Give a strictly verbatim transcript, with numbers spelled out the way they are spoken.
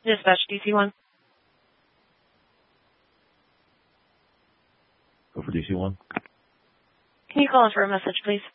Dispatch D C one. Go for D C one. Can you call in for a message, please?